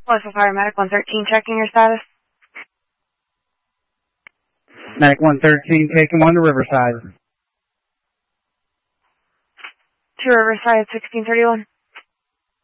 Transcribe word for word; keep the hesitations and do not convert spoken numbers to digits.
Louisville Fire Medic one thirteen, checking your status. Medic one thirteen, taking one to Riverside. To Riverside, sixteen thirty-one.